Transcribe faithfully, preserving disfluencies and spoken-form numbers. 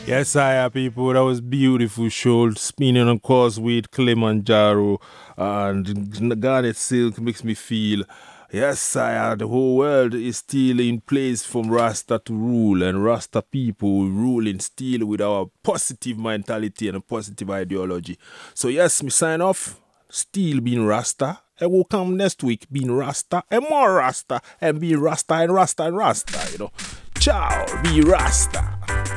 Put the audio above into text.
Yes, I have people. That was beautiful show. Spinning on course with Kilimanjaro and Garnet Silk makes me feel. Yes, I have. The whole world is still in place from Rasta to rule, and Rasta people ruling still with our positive mentality and a positive ideology. So yes, me sign off. Still being Rasta. And we'll come next week being Rasta and more Rasta and be Rasta and Rasta and Rasta, you know. Ciao, be Rasta.